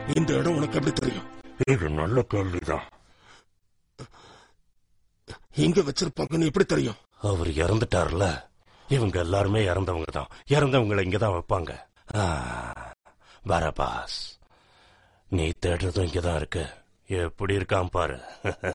இந்த இடம் உனக்கு எப்படி தெரியும்? இது நல்ல கேள்விதான். எங்க வச்சிருப்பாங்கன்னு எப்படி தெரியும்? அவர் இறந்துட்டார்ல, இவங்க எல்லாருமே இறந்தவங்க தான். இறந்தவங்களை இங்கதான் வைப்பாங்க. பரபாஸ், நீ தேடுறதும் இங்கதான் இருக்கு. எப்படி இருக்கான் பாரு.